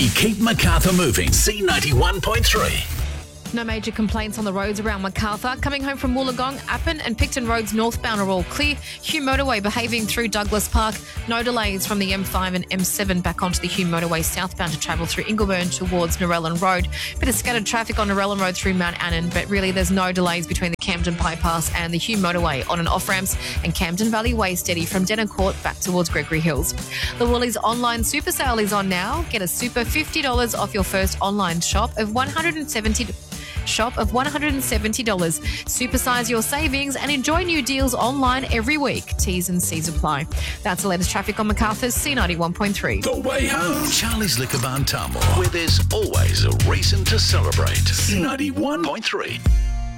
We keep Macarthur moving. C91.3. No major complaints on the roads around Macarthur. Coming home from Wollongong, Appin and Picton Roads northbound are all clear. Hugh Motorway behaving through Douglas Park. No delays from the M5 and M7 back onto the Hugh Motorway southbound to travel through Ingleburn towards Narellan Road. Bit of scattered traffic on Narellan Road through Mount Annan, but really there's no delays between the Camden Bypass and the Hugh Motorway on and off ramps, and Camden Valley Way steady from Denham Court back towards Gregory Hills. The Woolies online super sale is on now. Get a super $50 off your first online shop of $170. Supersize your savings and enjoy new deals online every week. T's and C's apply. That's the latest traffic on Macarthur's C91.3. The way home. Charlie's Liquor Barn Tamworth, where there's always a reason to celebrate. C91.3.